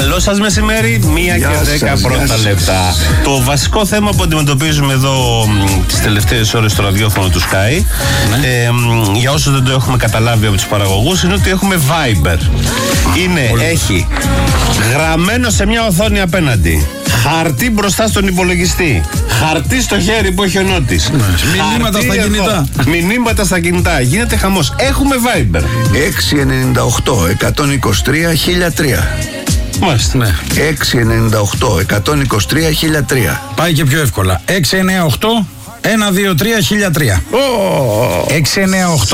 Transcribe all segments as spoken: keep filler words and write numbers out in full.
Καλό σας μεσημέρι, μία και δέκα πρώτα λεπτά. Το βασικό θέμα που αντιμετωπίζουμε εδώ τις τελευταίες ώρες στο ραδιόφωνο του Sky, ναι. ε, για όσους δεν το έχουμε καταλάβει από τους παραγωγούς, είναι ότι έχουμε Viber. Είναι, Πολύ. έχει γραμμένο σε μια οθόνη απέναντι, χαρτί μπροστά στον υπολογιστή, χαρτί στο χέρι που έχει ο Νότης, ναι. Μηνύματα στα κινητά. Μηνύματα στα κινητά. Γίνεται χαμός. Έχουμε Viber. έξι εννιά οκτώ εκατόν είκοσι τρία χίλια τρία. Μάλιστα. Ναι. έξι εννιά οκτώ εκατόν είκοσι τρία χίλια τρία. Πάει και πιο εύκολα. έξι εννιά οκτώ ένα δύο τρία χίλια τρία. Oh. έξι εννιά οκτώ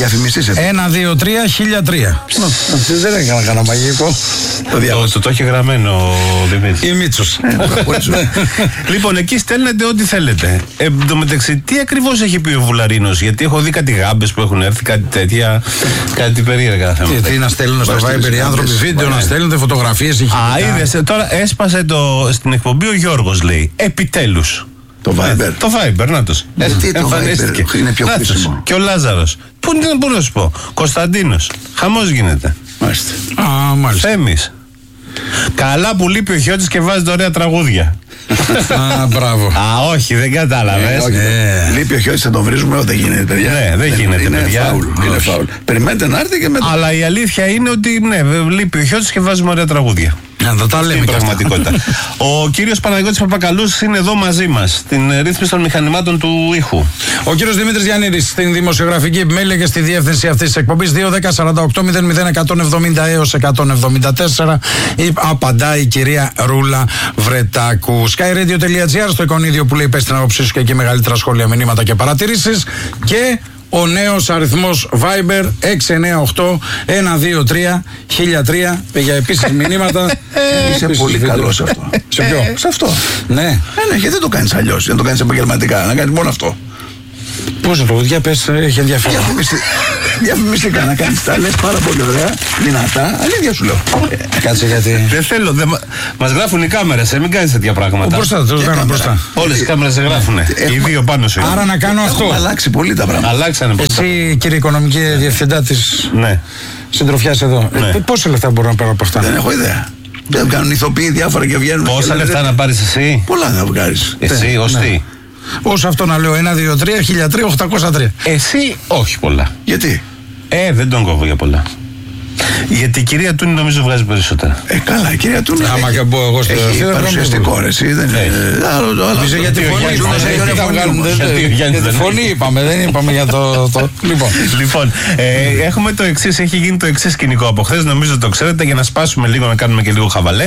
ένα δύο τρία χίλια τρία. Αυτή δεν έκανα κανένα μαγικό. Το, το, το έχει γραμμένο ο Δημήτρης. Η Μίτσος. Λοιπόν, εκεί στέλνετε ό,τι θέλετε. Ε, εν τω μεταξύ, τι ακριβώς έχει πει ο Βουλαρίνος? Γιατί έχω δει κάτι γάμπες που έχουν έρθει, κάτι τέτοια, κάτι περίεργα θέματα. Τι, τι να στέλνουν στο Viber οι άνθρωποι, βίντεο να στέλνουν, φωτογραφίες. Α, είδες, τώρα έσπασε το, στην εκπομπή ο Γιώργος, λέει. Επιτέλους. Το Viber. Το Viber, να το. Ε, τι το Viber είναι πιο χρήσιμο. Και ο Λάζαρος. Πού είναι, πού να σου πω. Κωνσταντίνος. Χαμός γίνεται. Μάλιστα. Α, μάλιστα. Θέμης. Καλά που λείπει ο Χιώτης και βάζετε ωραία τραγούδια. Α, μπράβο. Α, όχι, δεν κατάλαβες. Ε, ε. Λείπει ο Χιώτης, θα τον βρίζουμε, δεν γίνεται, παιδιά. Ναι, δεν γίνεται, είναι παιδιά. Φάουλ, είναι φάουλ. Περιμένετε να έρθει και μετά. Αλλά η αλήθεια είναι ότι ναι, λείπει ο Χιώτης και βάζουμε ωραία τραγούδια. Να τα λέμε. Στην πραγματικότητα. Ο κύριος Παναγιώτης Παπακαλούς είναι εδώ μαζί μας, στην ρύθμιση των μηχανημάτων του ήχου. Ο κύριος Δημήτρης Γιαννίδης στην δημοσιογραφική επιμέλεια και στη διεύθυνση αυτής της εκπομπής δύο δέκα σαράντα οκτώ μηδέν μηδέν εκατόν εβδομήντα έως εκατόν εβδομήντα τέσσερα. Απαντάει η κυρία Ρούλα Βρετάκου. skyradio.gr στο εικονίδιο που λέει πες την άποψή σου και εκεί μεγαλύτερα σχόλια, μηνύματα και παρατηρήσεις. Και ο νέος αριθμός Viber έξι εννιά οκτώ ένα δύο τρία χίλια τρία για επίσης μηνύματα. Είσαι πολύ καλός σε αυτό. Σε ποιο? Σε αυτό. Ναι. Ε, ναι, γιατί δεν το κάνεις αλλιώς, δεν το κάνεις επαγγελματικά, να κάνεις μόνο αυτό. Πώς το για πες, έχει ενδιαφέρον. Διαφημιστικά να κάνεις τα λες πάρα πολύ ωραία, δυνατά, αλήθεια σου λέω. Κάτσε γιατί. Δεν θέλω, δεν... μας γράφουν οι κάμερες, ε, μην κάνεις τέτοια πράγματα. Μπροστά, το κάνω μπροστά. Όλες οι κάμερες δεν γράφουν. Οι δύο πάνω σου. Άρα να κάνω αυτό. Έχουν αλλάξει πολύ τα πράγματα. Αλλάξανε πολύ. Εσύ, κύριε οικονομική διευθυντά της συντροφιάς εδώ, πόσα λεφτά μπορώ να πάρω από αυτά? Δεν έχω ιδέα. Δεν κάνουν ηθοποιοί διάφορα και βγαίνουν. Πόσα λεφτά να πάρεις εσύ? Πολλά να βγάλεις. Εσύ, ως τι? Όσο αυτό να λέω, ένα δύο τρία χίλια τρία οκτακόσια τρία. Εσύ, όχι πολλά. Γιατί? Ε, δεν τον κόβω για πολλά. Γιατί η κυρία Τούνη νομίζω βγάζει περισσότερα. Ε, καλά, η κυρία Τούνη. Άμα και μπω εγώ στο έχει παρουσιαστικό ρε, εσύ δεν είναι. Νομίζω για τη φωνή. Για τη φωνή είπαμε, δεν είπαμε για το. Λοιπόν, έχουμε το εξής, έχει γίνει το εξής σκηνικό από χθες, νομίζω το ξέρετε, για να σπάσουμε λίγο, να κάνουμε και λίγο χαβαλέ.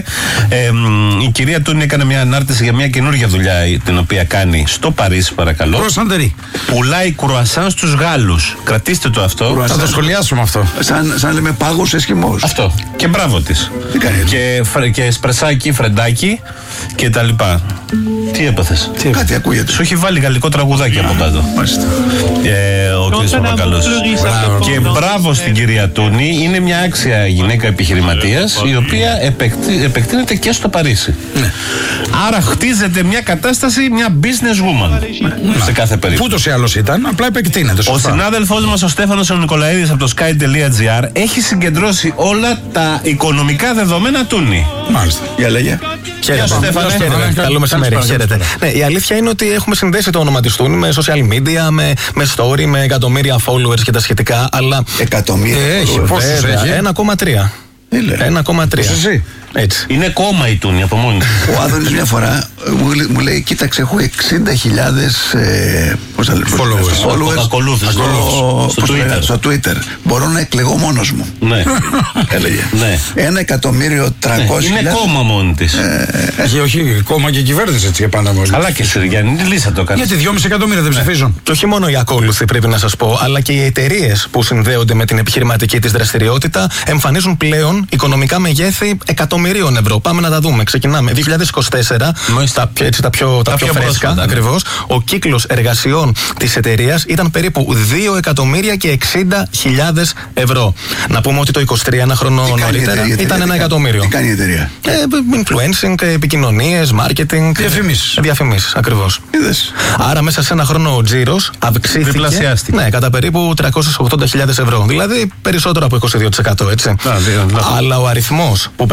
Η κυρία Τούνη έκανε μια ανάρτηση για μια καινούργια δουλειά την οποία κάνει στο Παρίσι, παρακαλώ. Κρουασαντερί. Πουλάει κρουασάν στους Γάλλους. Κρατήστε το αυτό. Θα το σχολιάσουμε αυτό. Σαν λέμε πάγος Εσκιμός. Αυτό. Και μπράβο της. Τι κάνει? Και, φρε, και σπρεσάκι, φρεντάκι και τα λοιπά. Τι έπαθες? Τι κάτι ακούγεται. Σου έχει βάλει γαλλικό τραγουδάκι από κάτω. Μάλιστα. Ε, ο κ. Παπακαλός. Και μπράβο στην κυρία Τούνη. Είναι μια άξια γυναίκα επιχειρηματίας, η οποία επεκτεί, επεκτείνεται και στο Παρίσι. Ναι. Άρα χτίζεται μια κατάσταση, μια business woman. Ναι. Σε κάθε περίπτωση. Που ούτως ή άλλως ήταν, απλά επεκτείνεται. Σωστά. Ο συνάδελφός μας ο Στέφανος Νικολαίδης από το sky.gr έχει συγκεντρώσει όλα τα οικονομικά δεδομένα Τούνη. Μάλιστα. Για λέγε. Χαίρετε. Στέφανε. Καλό μεσημέρι. Χαίρετε. Ναι, η αλήθεια είναι ότι έχουμε συνδέσει το όνομα της Τούνη με social media, με, με story, με εκατομμύρια followers και τα σχετικά. Αλλά. Εκατομμύρια. Έχει, πόσους έχει? ένα κόμμα τρία. ένα κόμμα τρία. Έτσι. Είναι κόμμα η Τούνη από μόνη. Ο Άδωνης μια φορά μου, μου λέει: κοίταξε, έχω εξήντα χιλιάδες ε, followers, followers ακολούθους στο, στο, Twitter. στο Twitter. Μπορώ να εκλεγώ μόνος μου. Ναι. Έλεγε. Ναι. Ένα εκατομμύριο τριακόσια. Είναι κόμμα μόνη της. Ε, ε, όχι, κόμμα και κυβέρνηση έτσι και πάντα μόνη. Αλλά και εσύ, Γιάννη, τι λύσα το κάνει. Γιατί δυόμισι εκατομμύρια δεν ψηφίζουν. Και όχι μόνο οι ακόλουθοι, πρέπει να σας πω, αλλά και οι εταιρείες που συνδέονται με την επιχειρηματική της δραστηριότητα εμφανίζουν πλέον οικονομικά μεγέθη εκατομμυρίων ευρώ. Πάμε να τα δούμε. Ξεκινάμε. δύο χιλιάδες είκοσι τέσσερα, τα, έτσι, τα πιο, τα τα πιο, πιο φρέσκα, ναι. Ακριβώς. Ο κύκλος εργασιών της εταιρείας ήταν περίπου δύο εκατομμύρια και εξήντα χιλιάδες ευρώ. Να πούμε ότι το είκοσι τρία, ένα χρόνο νωρίτερα, ήταν ένα εκατομμύριο. Τι κάνει η εταιρεία? Ε, influencing, επικοινωνίες, marketing. Διαφημίσεις. Διαφημίσεις, ακριβώς. Είδες. Άρα μέσα σε ένα χρόνο ο τζίρος αυξήθηκε. Διπλασιάστηκε. Ναι, κατά περίπου τριακόσιες ογδόντα χιλιάδες ευρώ. Δηλαδή περισσότερο από είκοσι δύο τοις εκατό, έτσι. Α, δύο, δύο. Αλλά ο αριθμός που πραγματικά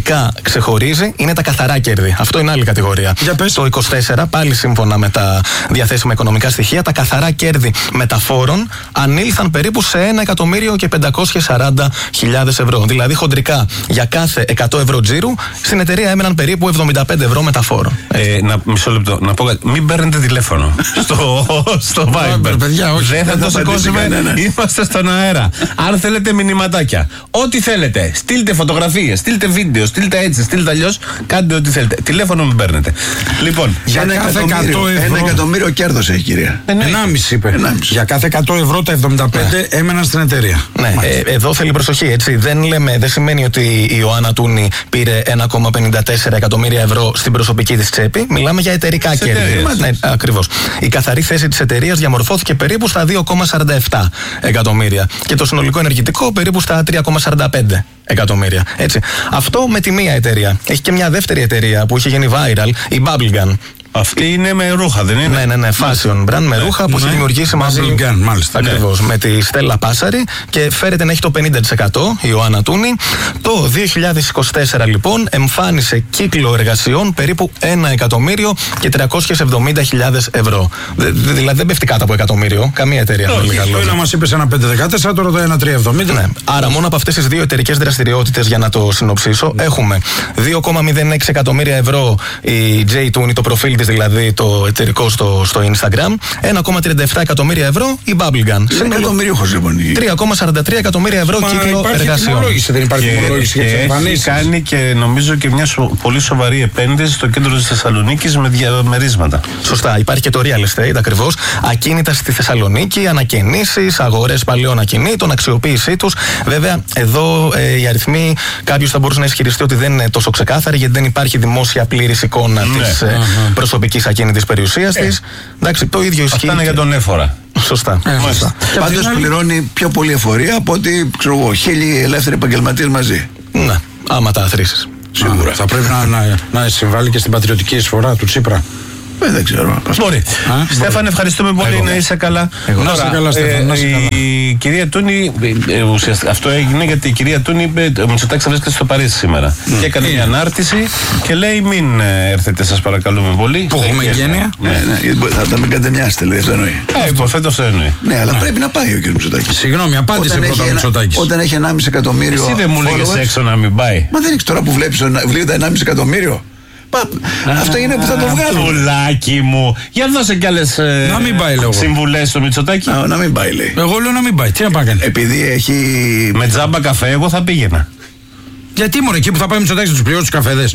χοντρικά ξεχωρίζει είναι τα καθαρά κέρδη. Αυτό είναι άλλη κατηγορία. Το είκοσι τέσσερα, πάλι σύμφωνα με τα διαθέσιμα οικονομικά στοιχεία, τα καθαρά κέρδη μεταφόρων ανήλθαν περίπου σε ένα εκατομμύριο και πεντακόσιες σαράντα χιλιάδες ευρώ. Δηλαδή, χοντρικά για κάθε εκατό ευρώ τζίρου στην εταιρεία έμεναν περίπου εβδομήντα πέντε ευρώ μεταφόρων. Ε, να, μισό λεπτό. Να πω κάτι. Μην παίρνετε τηλέφωνο στο, στο Viber. Παιδιά, όχι. Δεν θα το σηκώσουμε. Είμαστε στον αέρα. Αν θέλετε μηνυματάκια, ό,τι θέλετε, στείλτε φωτογραφίες, στείλτε βίντεο, στείλτε έτσι, στείλτε αλλιώς, κάντε ό,τι θέλετε. Τηλέφωνο μην παίρνετε. Λοιπόν, για ένα κάθε εκατομμύριο, εκατό ευρώ. Ένα εκατομμύριο κέρδος έχει, κυρία. ενάμιση είπε. ενάμιση. Για κάθε εκατό ευρώ τα εβδομήντα πέντε ναι. έμεναν στην εταιρεία. Ναι, ε, εδώ θέλει προσοχή, έτσι. Δεν, λέμε, δεν σημαίνει ότι η Ιωάννα Τούνη πήρε ένα κόμμα πενήντα τέσσερα εκατομμύρια ευρώ στην προσωπική της τσέπη. Μιλάμε για εταιρικά κέρδη. Ναι, ακριβώς. Η καθαρή θέση της εταιρείας διαμορφώθηκε περίπου στα δύο κόμμα σαράντα επτά εκατομμύρια και το συνολικό ενεργητικό περίπου στα τρία κόμμα σαράντα πέντε εκατομμύρια. Έτσι. Αυτό με τη μία εταιρεία. Έχει και μια δεύτερη εταιρεία που είχε γίνει viral, η Bubblegum. Αυτή είναι με ρούχα, δεν είναι? Ναι, ναι, ναι. Fashion brand με ρούχα που ναι. έχει δημιουργήσει μαζί. Bubblegum, μάλιστα. Ακριβώς. Ναι. Με τη Στέλλα Πάσαρη και φέρεται να έχει το πενήντα τοις εκατό η Ιωάννα Τούνη. Το δύο χιλιάδες είκοσι τέσσερα λοιπόν εμφάνισε κύκλο εργασιών περίπου ένα εκατομμύριο και τριακόσιες εβδομήντα χιλιάδες ευρώ. Δε, δηλαδή δεν πέφτει κάτω από εκατομμύριο. Καμία εταιρεία. Το ένα μας είπε σε ένα πέντε δεκατέσσερα, τώρα το ένα τρία εβδομήντα. Ναι. Άρα μόνο από αυτές τις δύο εταιρικές δραστηριότητες, για να το συνοψίσω, ναι. έχουμε δύο κόμμα μηδέν έξι εκατομμύρια ευρώ η J Τούνη, το προφίλ της δηλαδή, το εταιρικό στο, στο Instagram, ένα κόμμα τριάντα επτά εκατομμύρια ευρώ η Bubblegum. Είναι εκατομμύριουχος λοιπόν. τρία κόμμα σαράντα τρία εκατομμύρια ευρώ Μα κύκλο εργασιών. Δεν υπάρχει τιμολόγηση για τις εμφανίσεις. Κάνει και νομίζω και μια σο, πολύ σοβαρή επένδυση στο κέντρο της Θεσσαλονίκης με διαμερίσματα. Σωστά. Υπάρχει και το real estate ακριβώς. Ακίνητα στη Θεσσαλονίκη, ανακαινήσεις, αγορές παλαιών ακινήτων, αξιοποίησή τους. Βέβαια, εδώ ε, οι αριθμοί κάποιος θα μπορούσε να ισχυριστεί ότι δεν είναι τόσο ξεκάθαροι, γιατί δεν υπάρχει δημόσια πλήρης εικόνα ναι. της ε, uh-huh. προσωπικής ακίνητης περιουσίας ε. της. Εντάξει, το ίδιο ισχύει. Αυτά είναι για τον έφορα. Σωστά. Ε, σωστά. Πάντως πληρώνει πιο πολύ εφορία από ότι ξέρω εγώ, χίλιοι ελεύθεροι επαγγελματίες μαζί. Ναι, άμα τα αθροίσεις. Σίγουρα. Α, θα πρέπει να, να, να συμβάλλει και στην πατριωτική εισφορά του Τσίπρα. Ε, δεν ξέρω. Μπορεί. Στέφανε, ευχαριστούμε πολύ. Εγώ. Να είσαι καλά. Εγώ. Να είσαι καλά, Στέφανε. Να είσαι καλά. Η κυρία Τούνη, ε, ουσιαστικά αυτό έγινε γιατί η κυρία Τούνη, ο Μητσοτάκης βρίσκεται στο Παρίσι σήμερα. Mm. Και έκανε μια ανάρτηση και λέει: μην ε, έρθετε, σας παρακαλούμε πολύ. Που έχουμε γένεια. Ναι, ναι, θα τα μην κατεμοιάσετε, λέει. Αυτό εννοεί. Ε, υποθέτω αυτό εννοεί. Ναι, αλλά πρέπει να πάει ο κ. Μητσοτάκης. Συγγνώμη, απάντησε πρώτα ο Μητσοτάκης. Όταν έχει ενάμιση εκατομμύριο. Εσύ δεν μου λέγες έξω να μην πάει. Μα δεν έχει τώρα που βλέπει τα ενάμιση εκατομμύριο. Αυτό είναι που θα το βγάλουν. Πουλάκι μου. Για δώσε κι άλλες ε, συμβουλές στο Μητσοτάκη. Να, να μην πάει, λέει. Εγώ λέω να μην πάει. Τι να πάει. Επειδή έχει. Με τζάμπα καφέ, εγώ θα πήγαινα. Γιατί μόνο εκεί που θα πάει Μητσοτάκης να τους πληρώσει τους καφέδες.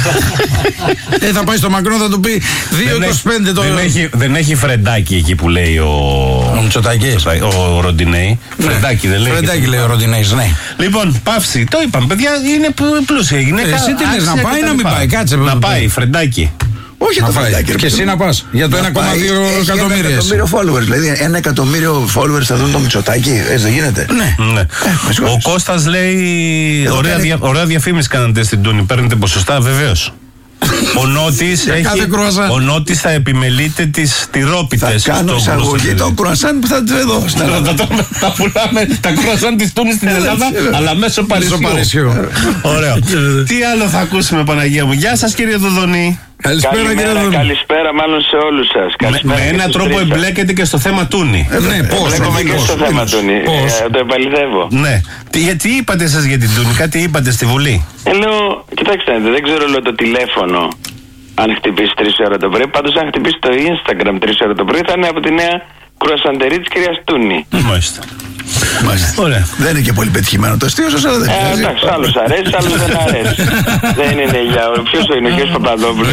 Ε, θα πάει στο Μακρόν, θα του πει δύο είκοσι πέντε το. Δεν έχει, δεν έχει φρεντάκι εκεί που λέει ο. Ο Μητσοτάκης. Ο Ροντινέη. Φρεντάκι δεν λέει. Φρεντάκι λέει ο Ροντινέης, ναι. Λοιπόν, παύση. Το είπαμε, παιδιά, είναι πλούσια γυναίκα. Εσύ τι λες, να πάει ή να μην πάει, κάτσε. Να πάει, φρεντάκι. Όχι το φρεντάκι. Και εσύ να πας για το ένα κόμμα δύο εκατομμύρια. Ένα εκατομμύριο followers. Δηλαδή, ένα εκατομμύριο followers θα δουν το Μητσοτάκη. Έτσι δεν γίνεται. Ναι. Ο Κώστας λέει: ωραία διαφήμιση κάνατε στην Τούνη. Παίρνετε ποσοστά, βεβαίως. Ο Νότης, έχει, ο Νότης θα επιμελείται τις τυρόπιτες. Θα κάνω εισαγωγή το κρουασάν που θα του εδώ. Θα πουλάμε τα κρουασάν της Τούνης στην Ελλάδα, αλλά μέσω Παρισιού. Ωραίο. Τι άλλο θα ακούσουμε, Παναγία μου. Γεια σας, κύριε Δοδονή. Καλησπέρα, καλημέρα, κύριε καλησπέρα μάλλον σε όλους σας. Με, με έναν τρόπο εμπλέκεται και στο θέμα Τούνη. Ε, ναι, πώς. Εμπλέκομαι και στο θέμα Τούνη. Ε, το επαληθεύω. Ναι. Τι, γιατί είπατε εσάς για την Τούνη, κάτι είπατε στη Βουλή. Ε, λέω, κοιτάξτε, δεν ξέρω λέω, το τηλέφωνο αν χτυπήσει τρεις ώρα το πρωί. Πάντως αν χτυπήσει το Instagram τρεις ώρα το πρωί θα είναι από τη νέα κρουασαντερή της κυρίας Τούνη. Μάλιστα. Μάλιστα. Ωραία. Δεν είναι και πολύ πετυχημένο το αστείο σας, αλλά δεν είναι. Ε, εντάξει, άλλος αρέσει, άλλος δεν αρέσει. Δεν είναι για όλο. Ποιος είναι, ο κ. Παπαδόπουλος.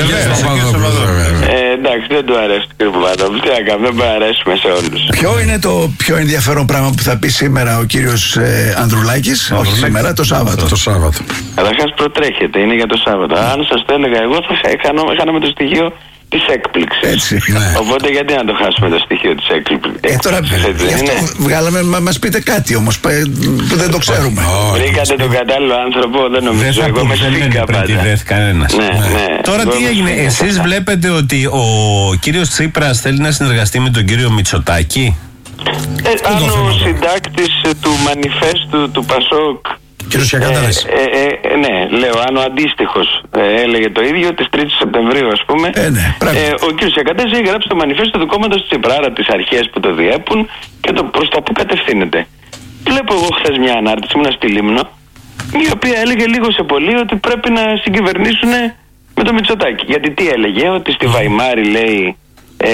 Ε, εντάξει, δεν του αρέσει ο κ. Παπαδόπουλος. Τι να κάνουμε, δεν μπορεί να αρέσουμε σε όλους. Ποιο είναι το πιο ενδιαφέρον πράγμα που θα πει σήμερα ο κύριος ε, Ανδρουλάκης, όχι σήμερα, το Σάββατο. Το Σάββατο. Καταρχάς προτρέχετε, είναι για το Σάββατο. Αν σας το έλεγα εγώ, θα είχαμε το στοιχείο της έκπληξης. Έτσι. Ναι. Οπότε γιατί να το χάσουμε το στοιχείο της έκπληξης. Ε, τώρα γι' αυτό βγάλαμε, μα μας πείτε κάτι όμως που δεν το ξέρουμε. Βρήκατε τον κατάλληλο άνθρωπο, δεν νομίζω. Εγώ με σφίγγα πάντα. Κανένας. Ναι, ναι. Τώρα τι έγινε, εσείς βλέπετε ότι ο κύριος Τσίπρας θέλει να συνεργαστεί με τον κύριο Μητσοτάκη. Ε, αν ο συντάκτης του μανιφέστου του Πασόκ Κύριος Κιακάταρης. Ε, ε, ε, ναι, λέω, αν ο αντίστοιχος ε, έλεγε το ίδιο, της τρίτης Σεπτεμβρίου, ας πούμε. Ε, ναι, ε, ο κύριος Κιακάταρης έχει γράψει το μανιφέστο του κόμματος Τσίπρα, άρα τις αρχές που το διέπουν και το προς τα που κατευθύνεται. Βλέπω εγώ χθες μια ανάρτηση, ήμουνα στη Λίμνο, η οποία έλεγε λίγο σε πολύ ότι πρέπει να συγκυβερνήσουν με το Μητσοτάκη. Γιατί τι έλεγε, ότι στη Βαϊμάρη λέει. Ε,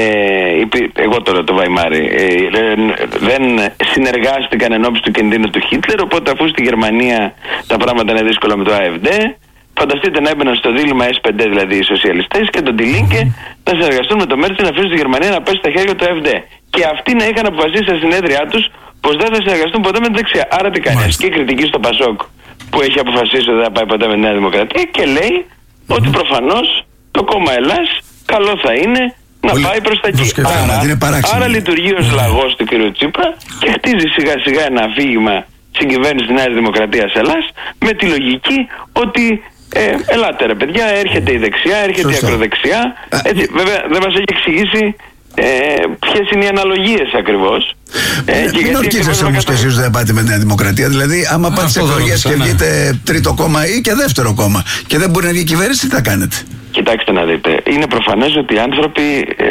εγώ τώρα το Βαϊμάρι ε, δεν συνεργάστηκαν ενώπιση του κινδύνου του Χίτλερ, οπότε αφού στη Γερμανία τα πράγματα είναι δύσκολα με το AfD, φανταστείτε να έμπαιναν στο δίλημμα ες πέντε, δηλαδή οι σοσιαλιστές, και τον Die Linke να συνεργαστούν με το Μέρτιν να αφήσουν τη Γερμανία να πέσει στα χέρια του AfD. Και αυτοί να είχαν αποφασίσει στα συνέδριά τους πως δεν θα συνεργαστούν ποτέ με την δεξιά. Άρα τι κάνει, ασκεί κριτική στο Πασόκ που έχει αποφασίσει ότι δεν θα πάει ποτέ με τη Νέα Δημοκρατία και λέει ότι προφανώς το κόμμα Ελλάς καλό θα είναι να Πολύ... πάει προς τα εκεί. Άρα, άρα λειτουργεί ως λαγός του κ. Τσίπρα και χτίζει σιγά σιγά ένα αφήγημα στην κυβέρνηση της Νέας Δημοκρατίας Ελλάς με τη λογική ότι ε, ελάτε ρε παιδιά, έρχεται η δεξιά, έρχεται Σωστό. η ακροδεξιά. Έτσι, βέβαια δεν μας έχει εξηγήσει ε, ποιες είναι οι αναλογίες ακριβώς. Ε, ε, μην ορκίζεσαι όμως και εσείς δεν πάτε με Νέα Δημοκρατία. Δηλαδή άμα πάτε σε εκλογές και βγείτε τρίτο κόμμα ή και δεύτερο κόμμα και δεν μπορεί να βγει η κυβέρνηση, τι θα κάνετε? Κοιτάξτε να δείτε, είναι προφανές ότι οι άνθρωποι ε,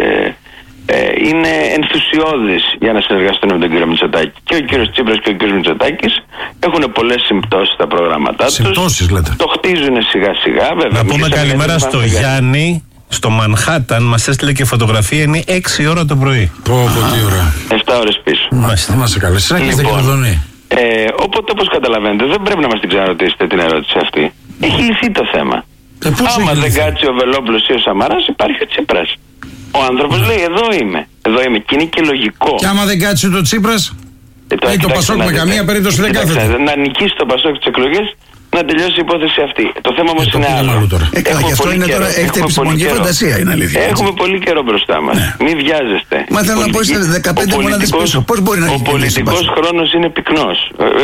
ε, είναι ενθουσιώδεις για να συνεργαστούν με τον κύριο Μητσοτάκη. Και ο κύριος Τσίπρας και ο κύριος Μητσοτάκης έχουν πολλές συμπτώσεις στα προγράμματά τους. Συμπτώσεις λέτε. Το χτίζουν σιγά σιγά, βέβαια. Να πούμε καλημέρα στο Γιάννη, στο Μανχάταν, μας έστειλε και φωτογραφία, είναι έξι ώρα το πρωί. Πω, πω, τι ώρα. εφτά ώρες πίσω. Μάλιστα, να σε καλέσει. Λοιπόν, ε, οπότε όπως καταλαβαίνετε, δεν πρέπει να μας την ξαναρωτήσετε την ερώτηση αυτή. Έχει λυθεί το θέμα. Ε, άμα δεν κάτσει ο Βελόπουλος ή ο Σαμαράς, υπάρχει ο Τσίπρας. Ο άνθρωπος λέει εδώ είμαι, εδώ είμαι και είναι και λογικό. Και άμα δεν κάτσει το Τσίπρας, ε, το, ε, το Πασόκ με καμία περίπτωση δεν κάθεται. Να νικήσει το Πασόκ τις εκλογές, να τελειώσει η υπόθεση αυτή. Το θέμα όμως είναι άλλο. Ε, καλά, γι' αυτό είναι τώρα, έχετε επιστημονική φαντασία, είναι αλήθεια. Έχουμε πολύ καιρό μπροστά μας. Ναι. Μην βιάζεστε. Μα θέλω να πω, είστε δεκαπέντε μονάδες πίσω. Πώς μπορεί να γίνει? Ο πολιτικός χρόνος είναι πυκνός.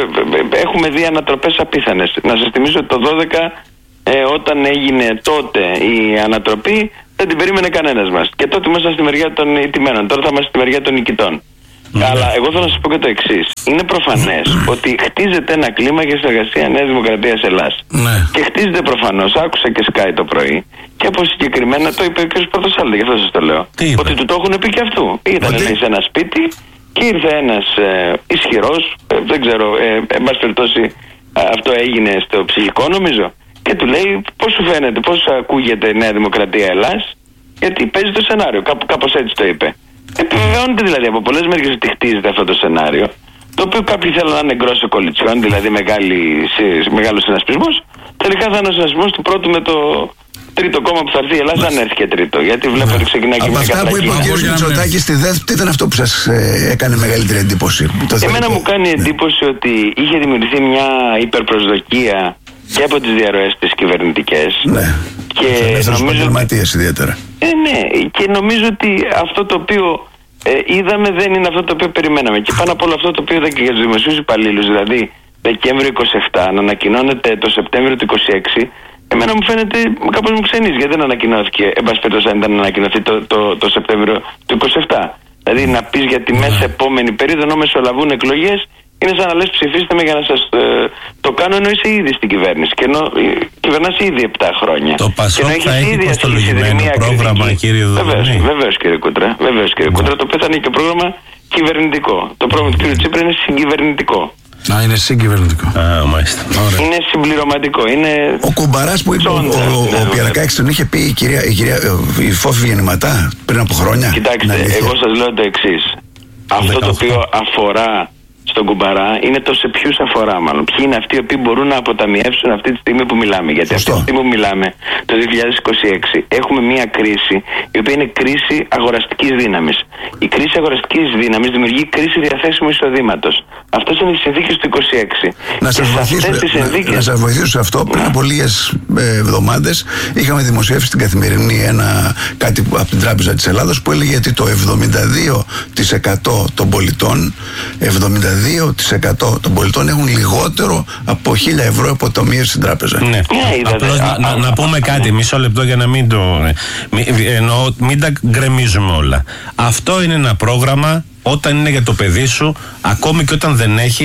Έχουμε δει ανατροπές απίθανες. Να σας θυμίσω ότι το δώδεκα, ε, όταν έγινε τότε η ανατροπή, δεν την περίμενε κανένας μας. Και τότε ήμασταν στη μεριά των ηττημένων. Τώρα θα είμαστε στη μεριά των νικητών. Mm. Αλλά εγώ θέλω να σας πω και το εξής. Είναι προφανές mm. ότι χτίζεται ένα κλίμα για συνεργασία Νέας Δημοκρατίας Ελλάς. Mm. Και χτίζεται προφανώς, άκουσα και Sky το πρωί, και από συγκεκριμένα το είπε ο κ. Πορτοσάλτη, γι' αυτό σας το λέω. Τι ότι του το έχουν πει και αυτού. Ήταν ότι... σε ένα σπίτι και ήρθε ένας ε, ισχυρός, ε, δεν ξέρω, ε, εν πάση περιπτώσει αυτό έγινε στο ψυχικό νομίζω. Και του λέει πώς σου φαίνεται, πώς ακούγεται η Νέα Δημοκρατία Ελλάς, γιατί παίζει το σενάριο, κάπου, κάπως έτσι το είπε. Επιβεβαιώνεται δηλαδή από πολλές μερικές ότι χτίζεται αυτό το σενάριο, το οποίο κάποιοι θέλουν να είναι γκρόσο κολλητσιόν, δηλαδή μεγάλος συνασπισμός. Τελικά θα είναι ο συνασπισμός του πρώτου με το τρίτο κόμμα που θα έρθει η Ελλάδα, αν έρθει και τρίτο. Γιατί βλέπω ότι ξεκινάει και μια κατρακύλα. Από αυτά που είπε ο κ. Μητσοτάκης στη ΔΕΘ, τι ήταν αυτό που σας ε, έκανε μεγαλύτερη εντύπωση? Εμένα μου κάνει εντύπωση ότι είχε δημιουργηθεί μια υπερπροσδοκία και από τις διαρροές τις κυβερνητικές. Ναι. Και νομίζω ότι... ιδιαίτερα. Ε, ναι, και νομίζω ότι αυτό το οποίο ε, είδαμε δεν είναι αυτό το οποίο περιμέναμε. Και πάνω από όλο αυτό το οποίο είδα και για τους δημοσίους υπαλλήλους, δηλαδή Δεκέμβριο είκοσι επτά, να ανακοινώνεται το Σεπτέμβριο του είκοσι έξι, εμένα μου φαίνεται κάπως μου ξενίζει, γιατί δεν ανακοινώθηκε, εν πάση περιπτώσει, αν ήταν να ανακοινωθεί το, το, το Σεπτέμβριο του είκοσι επτά. Δηλαδή να πεις για τη μέσα επόμενη περίοδο, ενώ μεσολαβούν εκλογές, είναι σαν να λες ψηφίστε με για να σας ε, το κάνω, ενώ είσαι ήδη στην κυβέρνηση και ενώ ε, κυβερνάς ήδη επτά χρόνια. Το Πασόκ θα έχει υποστολογημένο πρόγραμμα, κύριε Δοδονή. Βεβαίως κύριε Κούτρα, βεβαίως κύριε Κούτρα, το οποίο θα είναι και πρόγραμμα κυβερνητικό. Το πρόγραμμα του κύριου Τσίπρα είναι συγκυβερνητικό. Α, είναι συγκυβερνητικό. Α, μάλιστα. Είναι συμπληρωματικό. Είναι... Ο Κουμπαράς που είπε, ο, ο, ο, ο Πιερακάκης τον είχε πει η κυρία, η, κυρία, η Φόφη Γεννηματά πριν από χρόνια. Κοιτάξτε, εγώ σας λέω το εξής. Αυτό το οποίο αφορά στον Κουμπαρά είναι το σε ποιους αφορά, μάλλον. Ποιοι είναι αυτοί οι οποίοι μπορούν να αποταμιεύσουν αυτή τη στιγμή που μιλάμε. Γιατί αυτή τη στιγμή που μιλάμε, το δύο χιλιάδες είκοσι έξι, έχουμε μια κρίση η οποία είναι κρίση αγοραστικής δύναμης. Η κρίση αγοραστικής δύναμης δημιουργεί κρίση διαθέσιμου εισοδήματος. Αυτές είναι οι συνθήκες του είκοσι έξι. Να σας βοηθήσω, συνθήκες... να σας βοηθήσω σε αυτό. Πριν από λίγες εβδομάδες είχαμε δημοσιεύσει στην Καθημερινή ένα, κάτι από την Τράπεζα της Ελλάδος που έλεγε ότι το εβδομήντα δύο τοις εκατό των πολιτών εβδομήντα δύο τοις εκατό των πολιτών έχουν λιγότερο από χίλια ευρώ αποταμίευση στην τράπεζα. Ναι. Yeah, Απλώς να, να, να πούμε κάτι, μισό λεπτό για να μην το. Μην, εννοώ, μην τα γκρεμίζουμε όλα. Αυτό είναι ένα πρόγραμμα όταν είναι για το παιδί σου, ακόμη και όταν δεν έχεις,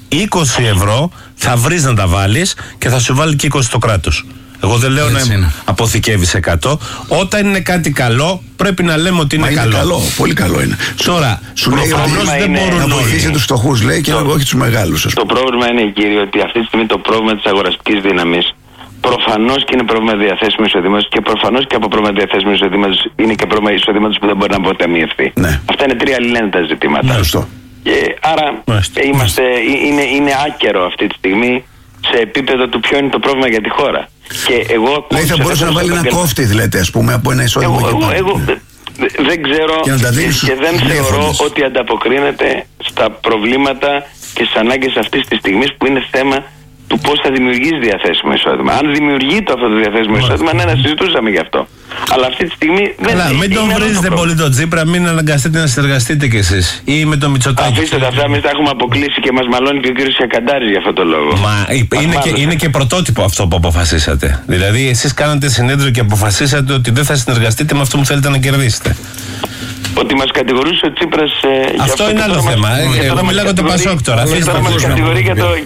είκοσι ευρώ θα βρεις να τα βάλεις και θα σου βάλει και είκοσι το κράτος. Εγώ δεν λέω έτσι να είναι. Αποθηκεύεις εκατό. Όταν είναι κάτι καλό, πρέπει να λέμε ότι είναι, Μα καλό. είναι καλό. Πολύ καλό είναι. Τώρα, σου λέει ότι δεν μπορούν να βοηθήσει τους φτωχούς, λέει, και το, όχι τους μεγάλους. Το πρόβλημα είναι, κύριε, ότι αυτή τη στιγμή το πρόβλημα της αγοραστικής δύναμης προφανώς και είναι πρόβλημα διαθέσιμου εισοδήματος και προφανώς και από πρόβλημα διαθέσιμου εισοδήματος είναι και πρόβλημα εισοδήματος που δεν μπορεί να αποταμιευθεί. Ναι. Αυτά είναι τρία αλληλένδετα ζητήματα. Ναι, και άρα ε, είμαστε, είναι, είναι άκερο αυτή τη στιγμή σε επίπεδο του ποιο είναι το πρόβλημα για τη χώρα. Και εγώ λέει θα μπορούσε να βάλει ένα κόφτη, λέτε, ας πούμε, από ένα εισόδημα. Εγώ, εγώ, εγώ δεν ξέρω και, και δεν θεωρώ ότι ανταποκρίνεται στα προβλήματα και στις ανάγκες αυτής της στιγμής που είναι θέμα του πώς θα δημιουργήσει διαθέσιμο εισόδημα. Αν δημιουργεί το αυτό το διαθέσιμο εισόδημα, ναι, να συζητούσαμε γι' αυτό. Αλλά αυτή τη στιγμή δεν είναι. Μην τον βρίζετε πολύ τον Τσίπρα, μην αναγκαστείτε να συνεργαστείτε κι εσείς. Ή με τον Μητσοτάκη. Αφήστε τα αυτά, εμείς τα έχουμε αποκλείσει και μας μαλώνει και ο κύριος Σιακαντάρης για αυτό το λόγο. Μα είναι και, είναι και πρωτότυπο αυτό που αποφασίσατε. Δηλαδή, εσείς κάνατε συνέδριο και αποφασίσατε ότι δεν θα συνεργαστείτε με αυτό που θέλετε να κερδίσετε. Ότι μας κατηγορούσε ο Τσίπρας. Ε, αυτό είναι άλλο θέμα. Εγώ μιλάω για το Πασόκ τώρα. Και τώρα μας κατηγορεί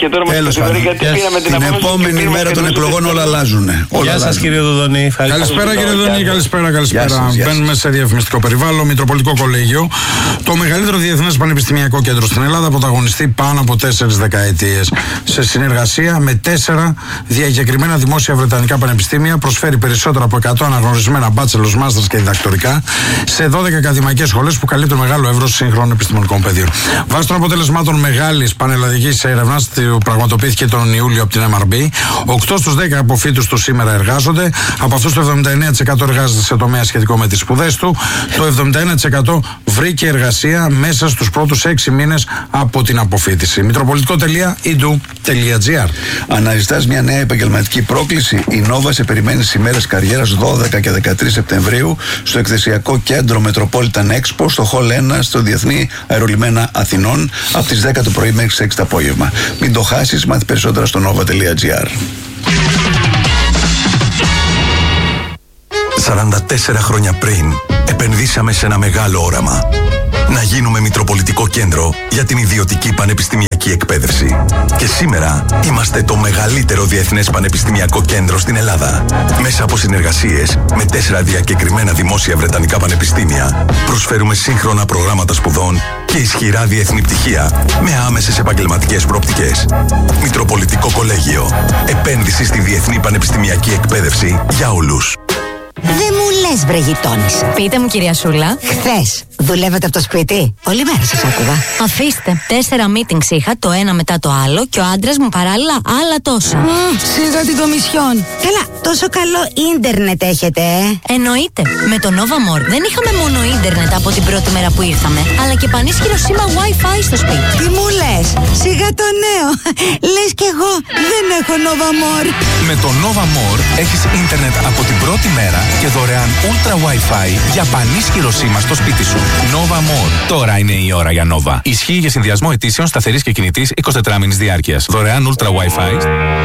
γιατί πήραμε την απόφαση. Την επόμενη μέρα των εκλογών όλα αλλάζουν. Γεια σας, κύριε Δουδονή. Καλησπέρα, κύριε Δουδονή. Καλησπέρα, καλησπέρα. Μπαίνουμε σε διαφημιστικό περιβάλλον. Μητροπολιτικό Κολέγιο. Το μεγαλύτερο διεθνές πανεπιστημιακό κέντρο στην Ελλάδα, πρωταγωνιστεί πάνω από τέσσερις δεκαετίες. Σε συνεργασία με τέσσερα διακεκριμένα δημόσια βρετανικά πανεπιστήμια, προσφέρει περισσότερα από εκατό αναγνωρισμένα bachelors, masters και διδακτορικά σε δώδεκα ακαδημαϊκές σχολές που καλύπτουν μεγάλο εύρος σύγχρονων επιστημονικών πεδίων. Βάσει των αποτελεσμάτων μεγάλης πανελλαδικής έρευνας που πραγματοποιήθηκε τον Ιούλιο από την εμ αρ μπι, οκτώ στους δέκα αποφύτους του σήμερα εργάζονται. Από αυτούς το εβδομήντα εννέα τοις εκατό εργάζεται σε τομέα σχετικό με τις σπουδές του. Το εβδομήντα ένα τοις εκατό βρήκε εργασία μέσα στους πρώτους έξι μήνες από την αποφύτιση. μητροπολιτικό τελεία ι ντι γιου τελεία τζι άρ. Αναζητάς μια νέα επαγγελματική πρόκληση? Η Nova σε περιμένει στις ημέρες καριέρας δώδεκα και δεκατρείς Σεπτεμβρίου στο εκθεσιακό κέντρο Metropolitan Expo στο Hall ένα στο Διεθνή Αερολιμένα Αθηνών από τις δέκα το πρωί μέχρι τις έξι το απόγευμα. Μην το χάσεις, μάθει περισσότερα στο nova τελεία τζι άρ. σαράντα τέσσερα χρόνια πριν επενδύσαμε σε ένα μεγάλο όραμα. Να γίνουμε Μητροπολιτικό Κέντρο για την ιδιωτική πανεπιστημιακή εκπαίδευση. Και σήμερα είμαστε το μεγαλύτερο διεθνές πανεπιστημιακό κέντρο στην Ελλάδα. Μέσα από συνεργασίες με τέσσερα διακεκριμένα δημόσια βρετανικά πανεπιστήμια, προσφέρουμε σύγχρονα προγράμματα σπουδών και ισχυρά διεθνή πτυχία με άμεσες επαγγελματικές προοπτικές. Μητροπολιτικό Κολέγιο. Επένδυση στη διεθνή πανεπιστημιακή εκπαίδευση για όλους. Δεν μου λες, βρε γειτόνισσα. Πείτε μου, κυρία Σούλα. Χθες δουλεύετε από το σπίτι? Όλη μέρα σας άκουγα. Αφήστε. Τέσσερα meetings είχα, το ένα μετά το άλλο, και ο άντρας μου παράλληλα άλλα τόσα. Mm, σίγα την κομισιόν. Καλά, τόσο καλό ίντερνετ έχετε, ε? Εννοείται. Με το Nova More δεν είχαμε μόνο ίντερνετ από την πρώτη μέρα που ήρθαμε, αλλά και πανίσχυρο σήμα Wi-Fi στο σπίτι. Τι μου λες? Σιγά το νέο. Λες κι εγώ δεν έχω Nova More. Με το Nova More έχεις ίντερνετ από την πρώτη μέρα και δωρεάν Ultra Wi-Fi για πανίσχυρο σήμα στο σπίτι σου. Nova More. Τώρα είναι η ώρα για Nova. Ισχύει για συνδυασμό αιτήσεων σταθερής και κινητής εικοσιτετράμηνης διάρκειας. Δωρεάν Ultra Wi-Fi.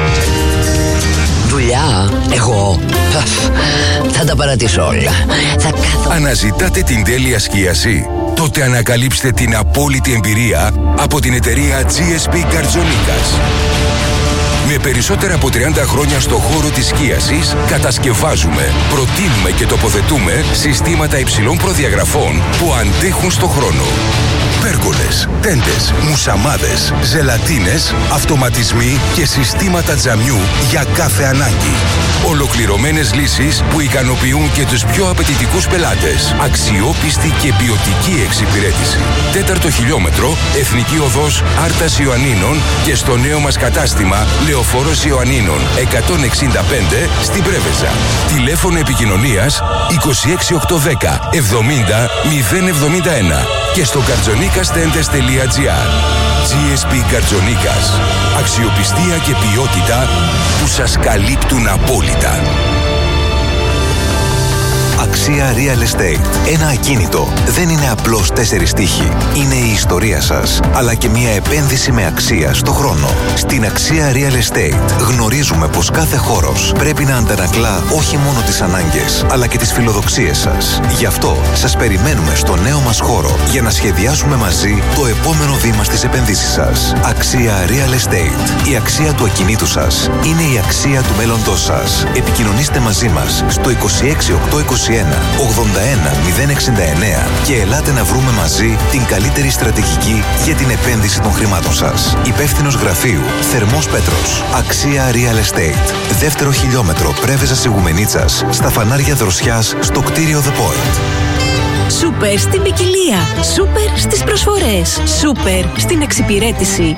Δουλειά, εγώ θα τα παρατήσω όλα. Θα κάθω. Αναζητάτε την τέλεια σκίαση? Τότε ανακαλύψτε την απόλυτη εμπειρία από την εταιρεία τζι ες πι Καρτζονίκας. Με περισσότερα από τριάντα χρόνια στο χώρο της σκίασης, κατασκευάζουμε, προτείνουμε και τοποθετούμε συστήματα υψηλών προδιαγραφών που αντέχουν στο χρόνο. Πέργολες, τέντες, μουσαμάδες, ζελατίνες, αυτοματισμοί και συστήματα τζαμιού για κάθε ανάγκη. Ολοκληρωμένες λύσεις που ικανοποιούν και τους πιο απαιτητικούς πελάτες. Αξιόπιστη και ποιοτική εξυπηρέτηση. Τέταρτο χιλιόμετρο, Εθνική Οδός Άρτας Ιωαννίνων και στο νέο μας κατάστημα Λεωφόρος Ιωαννίνων εκατόν εξήντα πέντε στην Πρέβεζα. Τηλέφωνο επικοινωνίας είκοσι έξι οκτακόσια δέκα εβδομήντα μηδέν εβδομήντα ένα και στο καρτζονίκας τέντες τελεία τζι άρ. τζι ες πι Καρτζονίκας. Αξιοπιστία και ποιότητα που σας καλύπτουν απόλυτα. Αξία Real Estate. Ένα ακίνητο δεν είναι απλώς τέσσερις τοίχοι. Είναι η ιστορία σας, αλλά και μια επένδυση με αξία στο χρόνο. Στην Αξία Real Estate γνωρίζουμε πως κάθε χώρος πρέπει να αντανακλά όχι μόνο τις ανάγκες, αλλά και τις φιλοδοξίες σας. Γι' αυτό σας περιμένουμε στο νέο μας χώρο για να σχεδιάσουμε μαζί το επόμενο βήμα στις επενδύσεις σας. Αξία Real Estate. Η αξία του ακινήτου σας είναι η αξία του μέλλοντός σας. Επικοινωνήστε μαζί μας στο είκοσι έξι οκτακόσια είκοσι ένα ογδόντα ένα μηδέν εξήντα εννέα και ελάτε να βρούμε μαζί την καλύτερη στρατηγική για την επένδυση των χρημάτων σας. Υπεύθυνος γραφείου Θερμός Πέτρος. Αξία Real Estate. Δεύτερο χιλιόμετρο Πρέβεζας Ιγουμενίτσας, στα φανάρια Δροσιάς, στο κτίριο The Point. Σούπερ στην ποικιλία. Σούπερ στις προσφορές. Σούπερ στην εξυπηρέτηση.